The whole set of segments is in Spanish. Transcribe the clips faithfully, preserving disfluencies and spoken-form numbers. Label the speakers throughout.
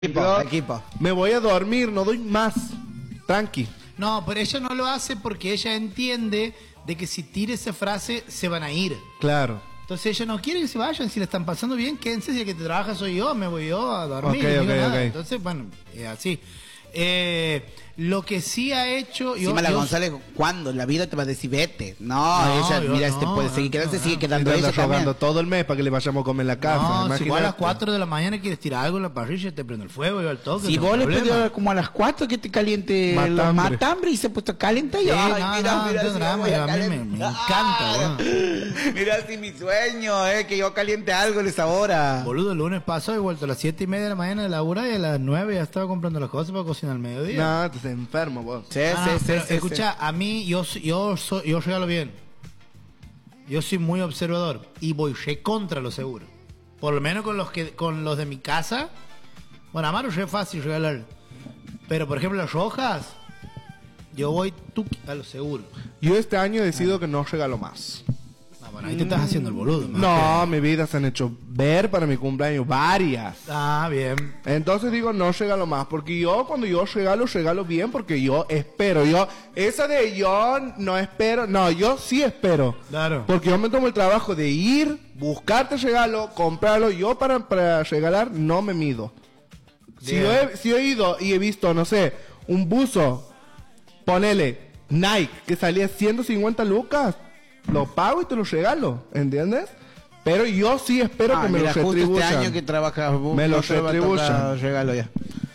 Speaker 1: Equipo, equipo.
Speaker 2: Me voy a dormir, no doy más. Tranqui.
Speaker 3: No, pero ella no lo hace porque ella entiende de que si tira esa frase se van a ir.
Speaker 2: Claro.
Speaker 3: Entonces ella no quiere que se vayan. Si la están pasando bien, quédense. Si el que te trabaja soy yo, me voy yo a dormir.
Speaker 2: Okay,
Speaker 3: no digo
Speaker 2: okay,
Speaker 3: nada.
Speaker 2: okay.
Speaker 3: Entonces, bueno, es así. Eh, lo que sí ha hecho...
Speaker 1: Sí,
Speaker 3: yo,
Speaker 1: Mala
Speaker 3: yo,
Speaker 1: González, ¿cuándo? La vida te va a decir vete. No,
Speaker 3: No,
Speaker 1: ella,
Speaker 3: yo
Speaker 1: mira,
Speaker 3: no,
Speaker 1: este puede seguir quedando,
Speaker 3: no,
Speaker 1: sigue
Speaker 3: no.
Speaker 1: quedando
Speaker 2: Y te
Speaker 1: ella
Speaker 2: andas rogando
Speaker 1: también.
Speaker 2: todo el mes para que le vayamos a comer en la casa.
Speaker 3: No, si
Speaker 2: imagínate.
Speaker 3: vos a las cuatro de la mañana quieres tirar algo en la parrilla, te prende el fuego y al toque.
Speaker 1: Si
Speaker 3: no
Speaker 1: vos
Speaker 3: hay
Speaker 1: le
Speaker 3: problema.
Speaker 1: pedís como a las cuatro que te caliente
Speaker 2: Matambre.
Speaker 1: el matambre y se ha puesto caliente y
Speaker 3: Sí,
Speaker 1: ay,
Speaker 3: no,
Speaker 1: mira,
Speaker 3: no,
Speaker 1: mira,
Speaker 3: no,
Speaker 1: si
Speaker 3: drama,
Speaker 1: voy a
Speaker 3: a mí me-
Speaker 1: calentar.
Speaker 3: me encanta,
Speaker 1: Mira si mi sueño es que yo caliente algo en esa hora.
Speaker 3: Boludo, el lunes pasó, he vuelto a las siete y media de la mañana de laburar y a las nueve ya estaba comprando las cosas para cocinar al mediodía.
Speaker 2: No, te estás enfermo vos.
Speaker 1: Sí,
Speaker 3: Ah,
Speaker 1: sí, sí,
Speaker 3: pero
Speaker 1: sí,
Speaker 3: escucha, a mí yo yo soy, yo regalo bien. Yo soy muy observador y voy recontra lo seguro. Por lo menos con los que con los de mi casa. Bueno, a Maru es fácil regalar. Pero por ejemplo las rojas, yo voy tuqui a lo seguro.
Speaker 2: Yo este año decido que no regalo más.
Speaker 3: Ah, bueno, ahí te estás haciendo el boludo. ¿no?
Speaker 2: No, mi vida se han hecho ver para mi cumpleaños varias.
Speaker 3: Ah, bien.
Speaker 2: Entonces digo, no regalo más, porque yo cuando yo regalo, regalo bien, porque yo espero, yo, esa de yo no espero, no, yo sí espero.
Speaker 3: Claro.
Speaker 2: Porque yo me tomo el trabajo de ir, buscarte regalo, comprarlo, yo para, para regalar no me mido. Si
Speaker 3: Bien.
Speaker 2: yo, he, si yo he ido y he visto, no sé, un buzo, ponele, Nike, que salía ciento cincuenta lucas, lo pago y te lo regalo, ¿entiendes? Pero yo sí espero
Speaker 1: Ah,
Speaker 2: que me
Speaker 1: mira,
Speaker 2: lo
Speaker 1: justo este
Speaker 2: retribuyan.
Speaker 1: año que trabajas vos,
Speaker 2: Me lo
Speaker 1: no te va a
Speaker 2: retribuyan.
Speaker 1: tocar regalo ya.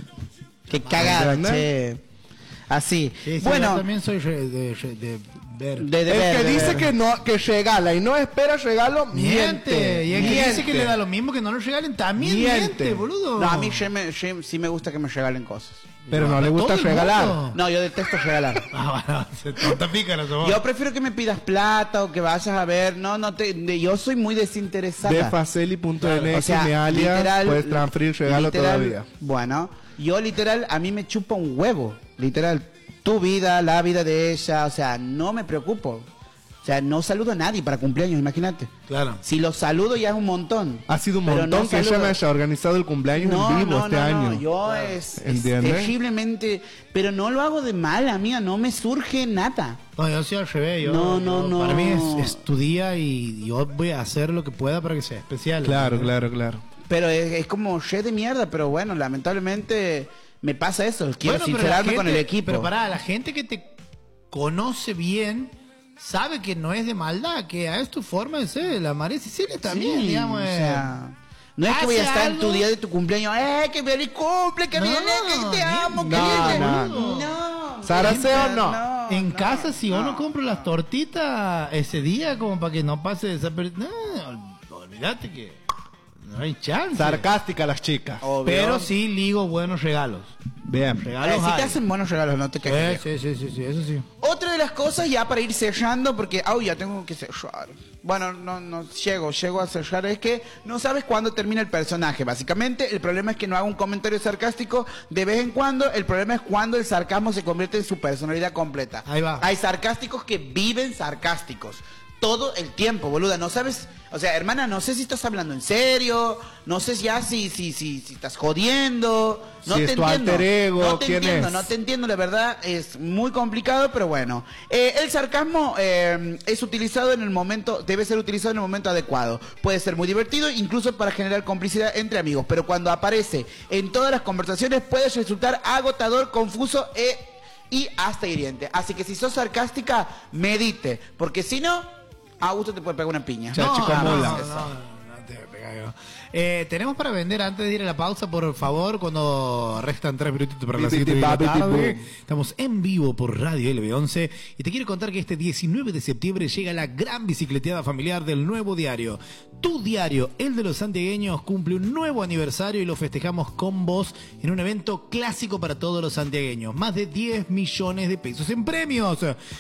Speaker 1: Qué cagada,
Speaker 2: ¿entendés?
Speaker 1: che. Así.
Speaker 3: Sí, sí,
Speaker 1: bueno,
Speaker 3: yo también soy re- de, de- de ver.
Speaker 1: de, de
Speaker 2: el
Speaker 1: ver,
Speaker 2: que
Speaker 1: de
Speaker 2: dice
Speaker 1: ver.
Speaker 2: que no que regala y no espera regalo, miente.
Speaker 3: Miente. Y el que
Speaker 2: miente.
Speaker 3: dice que le da lo mismo que no lo regalen también
Speaker 2: Miente.
Speaker 3: miente, boludo.
Speaker 1: No, a mí sí me, sí- sí me gusta que me regalen cosas.
Speaker 2: Pero no,
Speaker 3: No,
Speaker 2: le
Speaker 3: a
Speaker 2: gusta
Speaker 3: todo el
Speaker 2: regalar.
Speaker 3: mundo.
Speaker 1: No, yo detesto regalar.
Speaker 3: Ah, bueno, se tonta pícara sos vos.
Speaker 1: Yo prefiero que me pidas plata o que vayas a ver. No, no te. de- yo soy muy desinteresada.
Speaker 2: Ve faceli punto n
Speaker 1: O
Speaker 2: x
Speaker 1: sea,
Speaker 2: mi alias,
Speaker 1: literal-
Speaker 2: puedes transferir regalo
Speaker 1: literal,
Speaker 2: todavía.
Speaker 1: Bueno, yo literal, a mí me chupa un huevo. Literal, tu vida, la vida de ella, o sea, no me preocupo. O sea, no saludo a nadie para cumpleaños, imagínate.
Speaker 3: Claro.
Speaker 1: Si los saludo ya es un montón.
Speaker 2: Ha sido un
Speaker 1: Pero
Speaker 2: montón
Speaker 1: no
Speaker 2: que ella
Speaker 1: saludo-
Speaker 2: me haya organizado el cumpleaños
Speaker 1: No,
Speaker 2: en vivo
Speaker 1: no,
Speaker 2: este
Speaker 1: no,
Speaker 2: año.
Speaker 1: no, yo es, es
Speaker 2: ¿Entiendes?
Speaker 1: terriblemente, pero no lo hago de mala, mía, no me surge nada.
Speaker 3: No, yo soy al revés. Yo,
Speaker 1: No, no,
Speaker 3: yo-
Speaker 1: no.
Speaker 3: Para mí es, es tu día y yo voy a hacer lo que pueda para que sea especial.
Speaker 2: Claro,
Speaker 3: ¿no?
Speaker 2: claro, claro.
Speaker 1: Pero es, es como shit de mierda, pero bueno, lamentablemente me pasa eso, quiero
Speaker 3: Bueno, pero la
Speaker 1: sincerarme con el
Speaker 3: gente-
Speaker 1: equipo.
Speaker 3: Pero pará, la gente que te conoce bien sabe que no es de maldad, que es tu forma de ser. La María Cecilia también,
Speaker 1: Sí,
Speaker 3: digamos.
Speaker 1: o
Speaker 3: eh.
Speaker 1: sea, no es que voy a
Speaker 3: hace
Speaker 1: estar en tu
Speaker 3: algo-
Speaker 1: día de tu cumpleaños, ¡eh, que feliz cumple, que
Speaker 3: No,
Speaker 1: viene, que te amo, que
Speaker 2: no,
Speaker 1: viene!
Speaker 2: no.
Speaker 1: no.
Speaker 2: Saraceo, no.
Speaker 3: En
Speaker 1: no,
Speaker 3: casa, si
Speaker 1: no.
Speaker 3: uno compra las tortitas ese día, como para que no pase desapercibido. No, ol- olvídate que no hay chance.
Speaker 2: Sarcástica las chicas.
Speaker 1: Obvio.
Speaker 3: Pero sí ligo buenos regalos.
Speaker 2: Bien.
Speaker 1: Eh,
Speaker 3: Regalos
Speaker 1: si te
Speaker 3: hay.
Speaker 1: hacen buenos regalos, no te
Speaker 3: Eh,
Speaker 1: quejes.
Speaker 3: sí, sí, sí, sí, eso sí.
Speaker 1: Otra de las cosas, ya para ir cerrando, porque, oh, ya tengo que cerrar. Bueno, no, no, llego, llego a cerrar, es que no sabes cuándo termina el personaje. Básicamente, el problema es que no haga un comentario sarcástico de vez en cuando. El problema es cuando el sarcasmo se convierte en su personalidad completa.
Speaker 3: Ahí va.
Speaker 1: Hay sarcásticos que viven sarcásticos. Todo el tiempo, boluda. No sabes, o sea, hermana, no sé si estás hablando en serio, no sé ya si, si, si, si estás jodiendo. No
Speaker 2: Si
Speaker 1: te
Speaker 2: es tu
Speaker 1: entiendo.
Speaker 2: alter ego,
Speaker 1: no te
Speaker 2: ¿quién
Speaker 1: entiendo,
Speaker 2: es?
Speaker 1: no te entiendo, la verdad es muy complicado, pero bueno. Eh, el sarcasmo eh, es utilizado en el momento, debe ser utilizado en el momento adecuado. Puede ser muy divertido, incluso para generar complicidad entre amigos, pero cuando aparece en todas las conversaciones puede resultar agotador, confuso e, y hasta hiriente. Así que si sos sarcástica, medite, porque si no, a gusto te puede pegar una piña.
Speaker 2: Ya, chico,
Speaker 1: Ah,
Speaker 2: mola.
Speaker 3: no, no, no te voy a pegar yo. Eh, tenemos para vender antes de ir a la pausa, por favor, cuando restan tres minutitos para las
Speaker 2: Bi, bi,
Speaker 3: siete de la
Speaker 2: bi, bi, bi,
Speaker 3: tarde.
Speaker 2: boom.
Speaker 3: Estamos en vivo por Radio L B once y te quiero contar que este diecinueve de septiembre llega la gran bicicleteada familiar del Nuevo Diario. Tu diario, el de los santiagueños, cumple un nuevo aniversario y lo festejamos con vos en un evento clásico para todos los santiagueños. Más de diez millones de pesos en premios.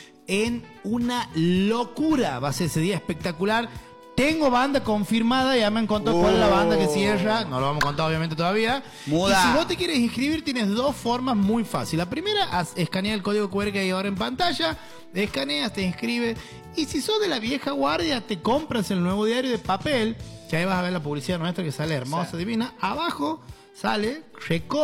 Speaker 3: En una locura. Va a ser ese día espectacular. Tengo banda confirmada, ya me han contado cuál es la banda que cierra. No lo vamos a contar obviamente todavía.
Speaker 1: Muda.
Speaker 3: Y si vos te quieres inscribir, tienes dos formas muy fáciles. La primera, haz- escanea el código cu erre que hay ahora en pantalla. Escaneas, te inscribes. Y si sos de la vieja guardia, te compras el Nuevo Diario de papel, que ahí vas a ver la publicidad nuestra que sale hermosa,
Speaker 1: Sí.
Speaker 3: divina. Abajo sale, recorre